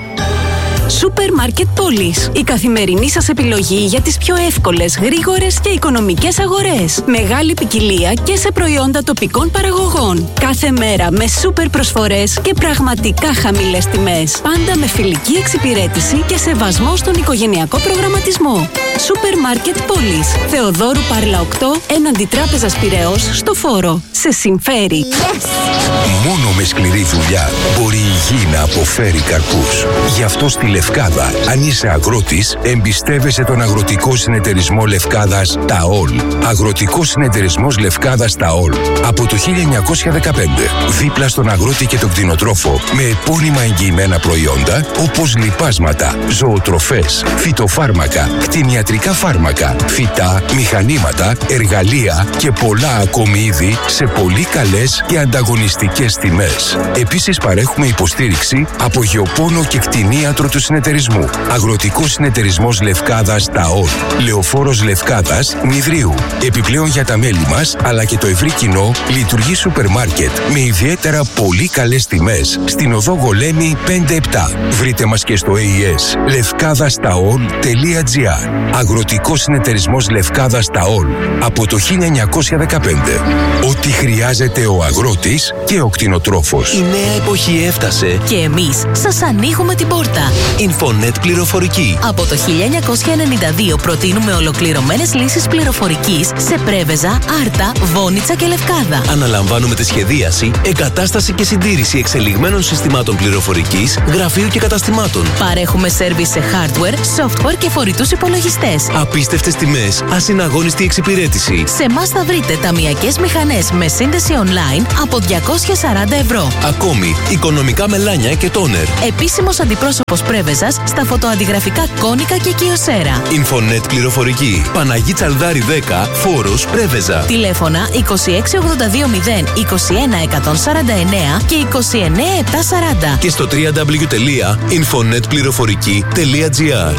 Σούπερ Μάρκετ Πόλης. Η καθημερινή σας επιλογή για τις πιο εύκολες, γρήγορες και οικονομικές αγορές. Μεγάλη ποικιλία και σε προϊόντα τοπικών παραγωγών. Κάθε μέρα με σούπερ προσφορές και πραγματικά χαμηλές τιμές. Πάντα με φιλική εξυπηρέτηση και σεβασμό στον οικογενειακό προγραμματισμό. Σούπερ Μάρκετ Πόλης. Θεοδόρου Πάρλα οκτώ, έναντι Τράπεζας Πειραιώς, στο Φόρο. Σε συμφέρει. Yes! Μόνο με σκληρή δουλειά μπορεί η γη να αποφέρει καρπούς. Γι' αυτό στη Λευκάδα, αν είσαι αγρότης, εμπιστεύεσαι τον Αγροτικό Συνεταιρισμό Λευκάδας ΤΑΟΛ. Αγροτικός Συνεταιρισμός Λευκάδας ΤΑΟΛ. Από το χίλια εννιακόσια δεκαπέντε. Δίπλα στον αγρότη και τον κτηνοτρόφο, με επώνυμα εγγυημένα προϊόντα όπως λιπάσματα, ζωοτροφές, φυτοφάρμακα, κτηνιατρικά φάρμακα, φυτά, μηχανήματα, εργαλεία και πολλά ακόμη είδη σε πολύ καλές και ανταγωνιστικές τιμές. Επίσης παρέχουμε υποστήριξη από γεωπόνο και κτηνίατρο του συνεταιρισμού. Αγροτικός Συνεταιρισμός Λευκάδας ΤΑΟΛ. Λεωφόρος Λευκάδας Μηδρίου. Επιπλέον για τα μέλη μας αλλά και το ευρύ κοινό λειτουργεί σούπερ μάρκετ με ιδιαίτερα πολύ καλές τιμές στην οδό Γολέμη πέντε επτά. Βρείτε μας και στο έι ες λευκάδας ταολ τελεία τζι άρ. Αγροτικός Συνεταιρισμός Λευκάδας ΤΑΟΛ. Από το χίλια εννιακόσια δεκαπέντε. Ό,τι χρειάζεται ο αγρότης και ο κτηνοτρόφος. Η νέα εποχή έφτασε και εμείς σας ανοίγουμε την πόρτα. Infonet Πληροφορική. Από το χίλια εννιακόσια ενενήντα δύο προτείνουμε ολοκληρωμένες λύσεις πληροφορικής σε Πρέβεζα, Άρτα, Βόνιτσα και Λευκάδα. Αναλαμβάνουμε τη σχεδίαση, εγκατάσταση και συντήρηση εξελιγμένων συστημάτων πληροφορικής, γραφείου και καταστημάτων. Παρέχουμε σέρβις σε hardware, software και φορητούς υπολογιστές. Απίστευτες τιμές, ασυναγώνιστη εξυπηρέτηση. Σε εμάς θα βρείτε ταμειακές μηχανές με σύνδεση online από διακόσια σαράντα ευρώ. Ακόμη, οικονομικά μελάνια και τόνερ. Επίσημος αντιπρόσωπος Πρέβεζας στα φωτοαντιγραφικά Κόνικα και Κιοσέρα. Infonet Πληροφορική. Παναγί Τσαλδάρη δέκα, Φόρος, Πρέβεζα. Τηλέφωνα είκοσι έξι ογδόντα δύο μηδέν είκοσι ένα εκατόν σαράντα εννέα και είκοσι εννέα επτακόσια σαράντα. Και στο double-u double-u double-u τελεία infonet πληροφορική τελεία τζι άρ.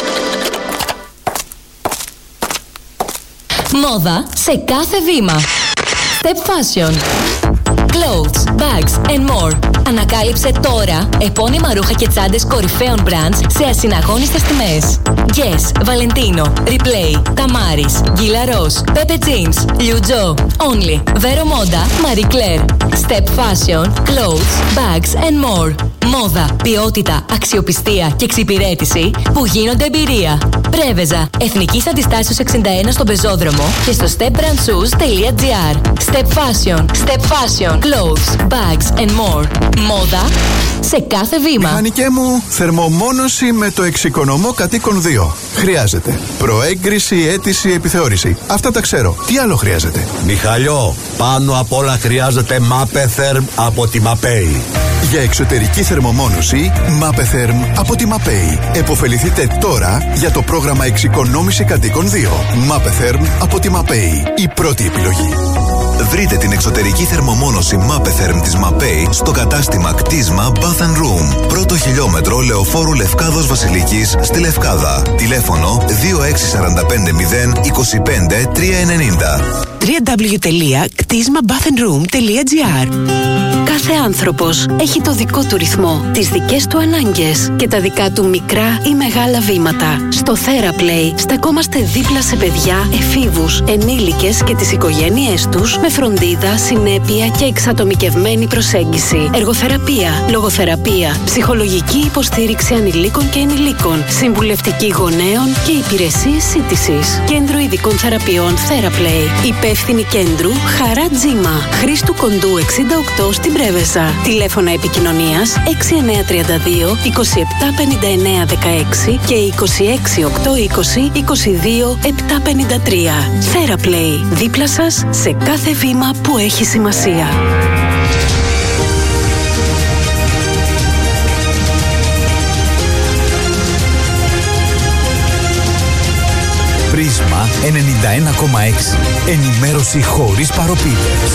Μόδα σε κάθε βήμα. Step Fashion. Clothes, bags and more. Ανακάλυψε τώρα επώνυμα ρούχα και τσάντες κορυφαίων brands σε ασυναγώνιστες τιμές. Guess, Valentino, Replay, Tamaris, Gilaros, Pepe Jeans, Liu Jo, Only, Vero Moda, Marie Claire. Step Fashion, Clothes, Bags and more. Μόδα, ποιότητα, αξιοπιστία και εξυπηρέτηση που γίνονται εμπειρία. Πρέβεζα, Εθνικής Αντιστάσεως εξήντα ένα στον Πεζόδρομο και στο step brand shoes τελεία τζι άρ. Step Fashion, Step Fashion, Clothes, Bags and more. Μόδα σε κάθε βήμα. Μηχανικέ μου, θερμομόνωση με το εξοικονομώ κατοίκον δύο. Χρειάζεται προέγκριση, αίτηση, επιθεώρηση. Αυτά τα ξέρω. Τι άλλο χρειάζεται? Μιχαλιό, πάνω απ' όλα χρειάζεται Mapetherm από τη Mapei. Για εξωτερική θερμομόνωση, Mapetherm από τη Mapei. Εποφεληθείτε τώρα για το πρόγραμμα εξοικονόμηση κατοίκων δύο. Mapetherm από τη Mapei. Η πρώτη επιλογή. Βρείτε την εξωτερική θερμομόνωση Mapetherm της Mapei στο κατάστημα κτίσμα Bath and Room. Πρώτο χιλιόμετρο Λεωφόρου Λευκάδος Βασιλικής στη Λευκάδα. Τηλέφωνο δύο έξι τέσσερα πέντε μηδέν είκοσι πέντε τριακόσια ενενήντα. double-u double-u double-u τελεία κτίσμα bath and room τελεία τζι άρ. Κάθε άνθρωπος έχει το δικό του ρυθμό, τις δικές του ανάγκες και τα δικά του μικρά ή μεγάλα βήματα. Στο TheraPlay στεκόμαστε δίπλα σε παιδιά, εφήβους, ενήλικες και τις οικογένειές τους με φροντίδα, συνέπεια και εξατομικευμένη προσέγγιση. Εργοθεραπεία, λογοθεραπεία, ψυχολογική υποστήριξη ανηλίκων και ενηλίκων, συμβουλευτική γονέων και υπηρεσίες σύντησης. Κέντρο ειδικών θεραπείων TheraPlay. Υπεύθυνη κέντρου Χαρά Τζίμα. Χρήστου Κοντού εξήντα οκτώ στην Πρέβεζα. Τηλέφωνα επικοινωνίας έξι εννιά τρία δύο είκοσι επτά πενήντα εννιά δεκαέξι και είκοσι έξι οκτώ είκοσι είκοσι δύο επτά πενήντα τρία. TheraPlay. Δίπλα σας σε κάθε βήμα που έχει σημασία. Πρίσμα ενενήντα ένα κόμμα έξι. Ενημέρωση χωρίς παροπίδες.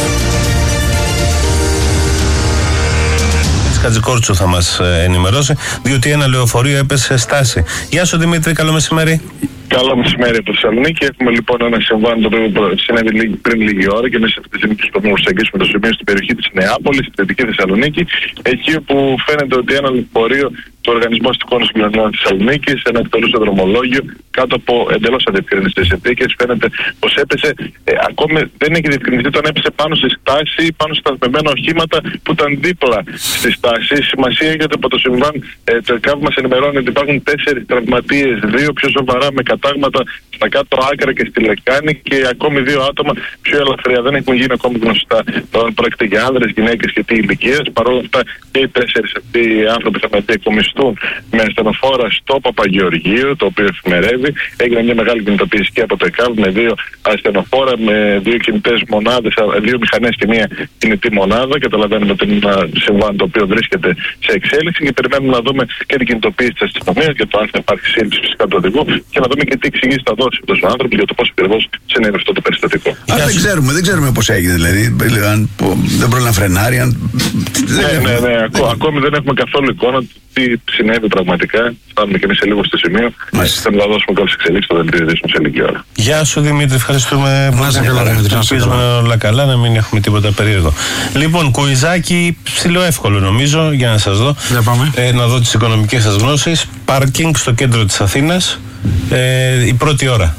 Χατζικόρτσου θα μας ενημερώσει, διότι ένα λεωφορείο έπεσε στάση. Γεια σου Δημήτρη, καλό μεσημέρι. Καλό μεσημέρι από τη Θεσσαλονίκη. Έχουμε λοιπόν ένα συμβάν το οποίο συνέβη πριν λίγη ώρα και μέσα από τη στιγμή που προσεγγίσουμε το σημείο στην περιοχή της Νεάπολης, στη Δυτική Θεσσαλονίκη, εκεί όπου φαίνεται ότι ένα λεωφορείο του Οργανισμού Αστικών Συγκοινωνιών της Θεσσαλονίκης, ένα εκτελούσε δρομολόγιο κάτω από εντελώς αδιευκρινιστές συνθήκες. Φαίνεται πως έπεσε, ε, ακόμη δεν έχει διευκρινιστεί το αν έπεσε πάνω στη στάση ή πάνω στα σταθμεμένα οχήματα που ήταν δίπλα στη στάση. Σημασία έχει ότι από το συμβάν ε, το ΕΚΑΒ μας ενημερώνει ότι υπάρχουν τέσσερις τραυματίες, δύο πιο σοβαρά με κατάγματα στα κάτω άκρα και στη λεκάνη και ακόμη δύο άτομα πιο ελαφριά. Δεν έχουν γίνει ακόμη γνωστά αν πρόκειται για άνδρες, γυναίκες και τι ηλικίες. Παρ' όλα αυτά και οι τέσσερις αυτοί οι άνθρωποι θα μετεκομιστούν με ασθενοφόρα στο Παπαγεωργείο, το οποίο εφημερεύει. Έγινε μια μεγάλη κινητοποίηση και από το ΕΚΑΒ με δύο ασθενοφόρα, με δύο κινητές μονάδες, δύο μηχανές και μια κινητή μονάδα. Καταλαβαίνουμε ότι είναι ένα συμβάν το οποίο βρίσκεται σε εξέλιξη και περιμένουμε να δούμε και την κινητοποίηση της αστυνομίας για το αν θα υπάρξει σύλληψη φυσικά του οδηγού και να δούμε και τι εξηγήσει θα δώσει αυτός ο άνθρωπος για το πώς ακριβώς συνέβη αυτό το περιστατικό. Αν δεν ξέρουμε, δεν ξέρουμε πώς έγινε, δηλαδή. Αν δεν μπορεί να φρενάρει. Αν... Ναι, ναι, ναι. Ακό, ακόμη δεν έχουμε καθόλου εικόνα τι συνέβη πραγματικά. Φτάνουμε και εμείς σε λίγο στο σημείο. Θα να δώσουμε κάποιες εξελίξεις στο δελτίο ειδήσεων σε λίγη ώρα. Γεια σου Δημήτρη, ευχαριστούμε πολύ. Ελπίζουμε όλα καλά, να μην έχουμε τίποτα περίεργο. Λοιπόν, κουιζάκι ψιλοεύκολο νομίζω για να σας δω. Ε, να δω τις οικονομικές σας γνώσεις. Πάρκινγκ στο κέντρο της Αθήνας. Ε, η πρώτη ώρα.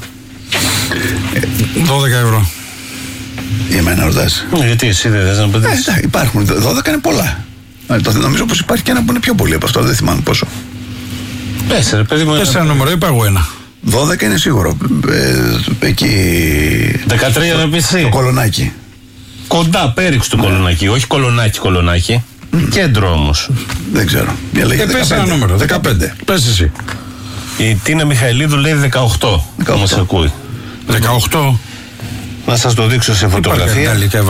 δώδεκα ευρώ. Για μένα ρωτάς. Ε, γιατί εσύ δεν θες να πατήσεις. Ε, υπάρχουν. δώδεκα είναι πολλά. Ε, το, νομίζω πως υπάρχει και ένα που είναι πιο πολύ από αυτό. Δεν θυμάμαι πόσο. Τέσσερα, παιδί μου. Τέσσερα νούμερο, είπα εγώ ένα. δώδεκα είναι σίγουρο. Ε, εκεί. δεκατρία να πεις εσύ. Το Κολονάκι. Κοντά, πέριξ του ναι. Κολονάκι. Όχι Κολονάκι, Κολονάκι. Mm. Κέντρο όμως. Δεν ξέρω. Ε, πες ένα νούμερο. δεκαπέντε. Πες εσύ. Η Τίνα Μιχαηλίδου λέει δεκαοκτώ. Όμως ακούει. δεκαοκτώ. Να σας το δείξω σε φωτογραφία.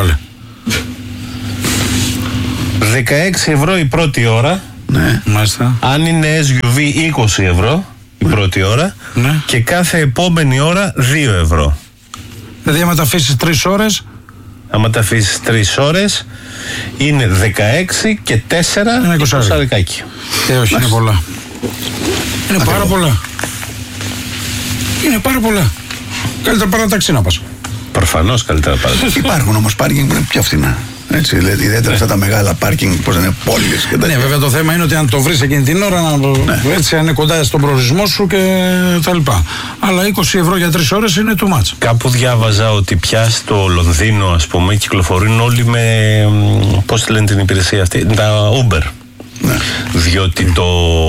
δεκαέξι ευρώ η πρώτη ώρα. Ναι. Μάλιστα. Αν είναι ες γιου βι είκοσι ευρώ η πρώτη ώρα. Ναι. Και κάθε επόμενη ώρα δύο ευρώ. Δηλαδή άμα τα αφήσεις τρεις ώρες. Άμα τα αφήσεις τρεις ώρες είναι δεκαέξι και τέσσερα εικοσαρικάκι. Ε, όχι, είναι πολλά. Είναι πάρα πολλά. Είναι πάρα πολλά. Καλύτερα πάρε ένα ταξί να πας. Προφανώς καλύτερα πάρε. Υπάρχουν όμως πάρκινγκ που είναι πιο φθηνά. Έτσι, δηλαδή, ιδιαίτερα αυτά τα μεγάλα πάρκινγκ, πώς είναι, πόλεις και τα. Ναι, βέβαια το θέμα είναι ότι αν το βρεις εκείνη την ώρα, να το... ναι. έτσι, αν είναι κοντά στον προορισμό σου και τα λοιπά. Αλλά είκοσι ευρώ για τρεις ώρες είναι too much. Κάπου διάβαζα ότι πια στο Λονδίνο, ας πούμε, κυκλοφορούν όλοι με. Πώς λένε την υπηρεσία αυτή, τα Uber. Ναι. Διότι το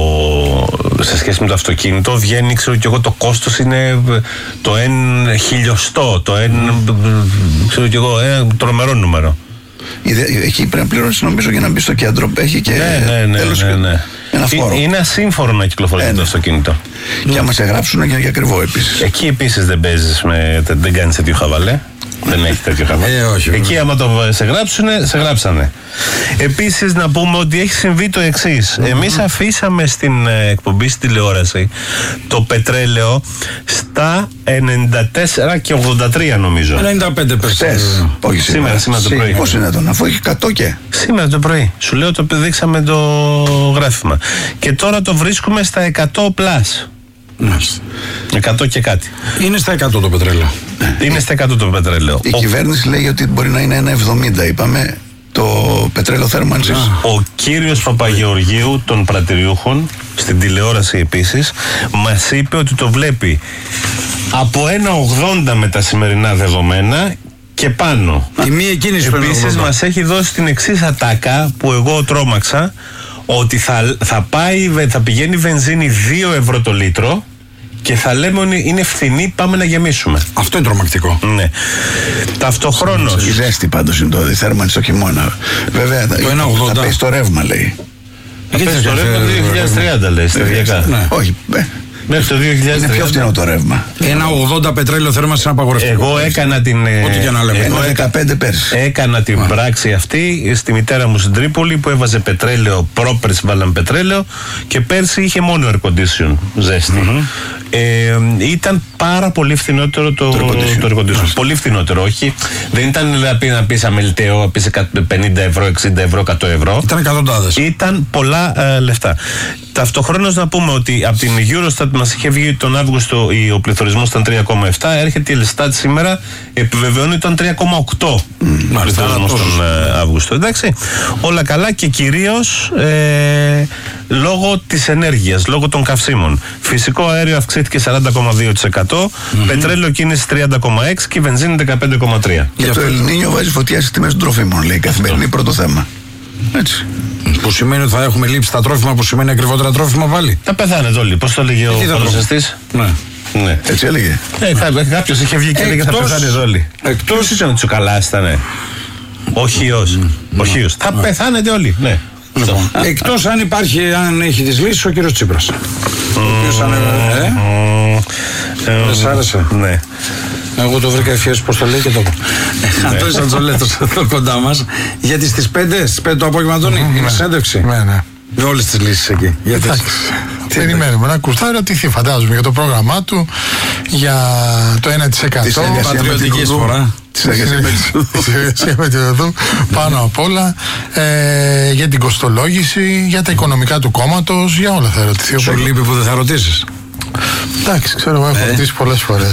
σε σχέση με το αυτοκίνητο βγαίνει, ξέρω και εγώ, το κόστος είναι το εν χιλιοστό, το εν ξέρω και εγώ, ένα τρομερό νούμερο. Εκεί πρέπει να πληρώσεις νομίζω για να μπει στο κέντρο. Έχει και ναι, ναι, ναι, τέλος ναι, ναι. ένα φόρο. Είναι ασύμφορο να κυκλοφορεί ε, το αυτοκίνητο. Και άμα σε γράψουν είναι και ακριβό επίσης. Εκεί επίσης δεν παίζεις, με, δεν κάνεις τέτοιο χαβαλέ. Δεν έχει τέτοιο χαβαλέ. Ε, όχι, εκεί άμα το σε γράψουνε, σε γράψανε. Επίσης να πούμε ότι έχει συμβεί το εξής. Mm-hmm. Εμείς αφήσαμε στην εκπομπή στην τηλεόραση το πετρέλαιο στα ενενήντα τέσσερα και ογδόντα τρία νομίζω. ενενήντα πέντε πες. Όχι σήμερα, σήμερα το πρωί. Πώς είναι τον, αφού έχει εκατό και. Σήμερα το πρωί. Σου λέω το δείξαμε το γράφημα. Και τώρα το βρίσκουμε στα εκατό πλας. Μάλιστα. εκατό και κάτι. Είναι στα εκατό το πετρέλαιο. Είναι στα εκατό το πετρέλαιο. Η Ο... κυβέρνηση λέει ότι μπορεί να είναι ένα εβδομήντα, είπαμε, το πετρέλαιο θέρμανσης. Ο κύριος Παπαγεωργίου των πρατηριούχων, στην τηλεόραση επίσης, μας είπε ότι το βλέπει από ένα ογδόντα με τα σημερινά δεδομένα και πάνω. Επίσης μας έχει δώσει την εξής ατάκα που εγώ τρόμαξα, ότι θα, θα, πάει, θα πηγαίνει βενζίνη δύο ευρώ το λίτρο και θα λέμε ότι είναι φθηνή, πάμε να γεμίσουμε. Αυτό είναι τρομακτικό. Ναι. Ταυτοχρόνως. Η ζέστη πάντως είναι το, η θέρμανση στο χειμώνα. Βέβαια, το ένα ογδόντα θα πέσει το ρεύμα, λέει. Θα πέσει το ρεύμα το δύο χιλιάδες τριάντα, λέει, σταδιακά. Όχι, μέχρι το δύο χιλιάδες τριάντα. Είναι πιο φθηνό το ρεύμα. Ένα ογδόντα πετρέλαιο θέρμανση είναι απαγορευτικό. Εγώ έκανα την. Ό,τι και να λέμε. Εγώ δεκαπέντε πέρσι. Έκανα την yeah. πράξη αυτή στη μητέρα μου στην Τρίπολη που έβαζε πετρέλαιο. Πρόπερση βάλαμε πετρέλαιο και πέρσι είχε μόνο air condition ζέστη. Mm-hmm. Ε, ήταν πάρα πολύ φθηνότερο το, το air condition. Yeah. Πολύ φθηνότερο, όχι. Δεν ήταν δηλαδή να πει αμεληταίο, πει πενήντα ευρώ, εξήντα ευρώ, εκατό ευρώ. Ήταν εκατοντάδες. Ήταν πολλά ε, λεφτά. Ταυτοχρόνως να πούμε ότι από την Eurostat μας είχε βγει τον Αύγουστο ο πληθωρισμός ήταν τρία κόμμα επτά, έρχεται η Ελστάτ σήμερα, επιβεβαιώνει ότι ήταν τρία κόμμα οκτώ mm, ο πληθωρισμός τον ε, Αύγουστο. Εντάξει, όλα καλά και κυρίως ε, λόγω της ενέργειας, λόγω των καυσίμων. Φυσικό αέριο αυξήθηκε σαράντα κόμμα δύο τοις εκατό, mm-hmm. πετρέλαιο κίνηση τριάντα κόμμα έξι τοις εκατό και η βενζίνη δεκαπέντε κόμμα τρία τοις εκατό. Και το Ελνίνιο βάζει φωτιά στις τιμές των τροφίμων, λέει, καθημερινή πρώτο θέμα. Έτσι. Που σημαίνει ότι θα έχουμε λείψει τα τρόφιμα, που σημαίνει ακριβότερα τρόφιμα πάλι. Θα πεθάνετε όλοι. Πώς το έλεγε ο παρουσιαστής. Ναι. Ναι. Έτσι έλεγε. Ε, κάποιος είχε βγει και έλεγε θα πεθάνετε όλοι. Εκτός ήταν ο Τσουκαλάς, ήταν. Ο Χίος. Ο Χίος. Θα πεθάνετε όλοι. Ναι. Λοιπόν, εκτός αν υπάρχει, αν έχει τις λύσεις, ο κύριος Τσίπρας. Ο οποίος αν. Δεν σ' άρεσε. Ναι. Εγώ το βρήκα ευχές, πώς το λέει και το πω. Αντώνης Αντζολέτος εδώ κοντά μας. Γιατί στις πέντε, στις πέντε το απόγευμα, Αντώνη, είναι συνέντευξη. Ναι, ναι. Με όλες τις λύσεις εκεί. Εντάξει. Περιμένουμε να ακουστά, θα ρωτηθεί, φαντάζομαι, για το πρόγραμμά του, για το ένα τοις εκατό. Πατριωτική εισφορά. Τη συνεργασία με την ΟΔΟΥ, πάνω απ' όλα, ε, για την κοστολόγηση, για τα οικονομικά του κόμματος, για όλα θα ερωτηθεί. Σου λείπει που δεν θα ρωτήσεις. Εντάξει, ξέρω, εγώ έχω ρωτήσει πολλές φορές.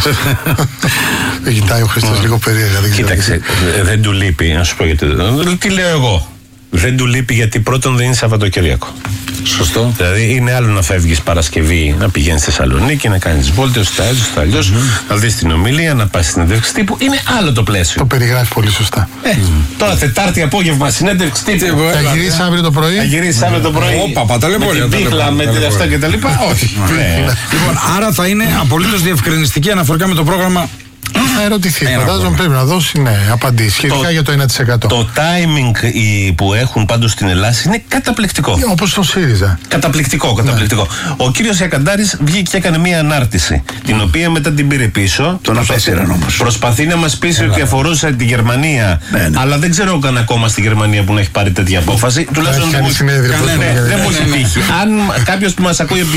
Δεν κοιτάει ο Χριστός λίγο περίεργα. Κοίταξε, δεν του λείπει, να σου πω γιατί. Τι λέω εγώ. Δεν του λείπει γιατί πρώτον δεν είναι Σαββατοκύριακο. Σωστό. Δηλαδή είναι άλλο να φεύγεις Παρασκευή, να πηγαίνεις στη Θεσσαλονίκη, να κάνεις βόλτες, στα έτσι, στα αλλιώς, mm-hmm. να δεις την ομιλία, να πας στην συνέντευξη τύπου. Είναι άλλο το πλαίσιο. Το περιγράφει πολύ σωστά. Ε, mm. Τώρα Τετάρτη απόγευμα συνέντευξη τύπου. Θα γυρίσεις αύριο το πρωί. Θα γυρίσεις αύριο το πρωί. Όπα, παταλαιπώρια. Με την πίχλα, με την αυτά και τα λοιπά. Όχι. Λοιπόν, άρα θα είναι απολύτως διευκρινιστική αναφορικά με το πρόγραμμα. Θα ερωτηθεί. Φαντάζομαι πρέπει να δώσει ναι, απαντήσει σχετικά το, για το ένα τοις εκατό. Το timing που έχουν πάντως στην Ελλάδα είναι καταπληκτικό. Όπως το ΣΥΡΙΖΑ. Καταπληκτικό, καταπληκτικό. Ναι. Ο κύριος Ιακαντάρης βγήκε και έκανε μία ανάρτηση, την οποία μετά την πήρε πίσω. Τον απέσυραν όμως. Προσπαθεί να μας πείσει ότι αφορούσε τη Γερμανία. Ναι, ναι. Αλλά δεν ξέρω καν ακόμα στη Γερμανία που να έχει πάρει τέτοια απόφαση. Τουλάχιστον δεν μου έχει τύχει. Αν κάποιος που μας ακούει